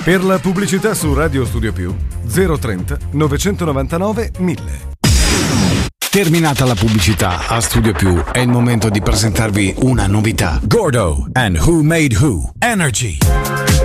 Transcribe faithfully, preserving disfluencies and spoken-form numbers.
Per la pubblicità su Radio Studio Più zero trenta novecentonovantanove mille. Terminata la pubblicità a Studio Più, è il momento di presentarvi una novità. Gordo and Who Made Who Energy.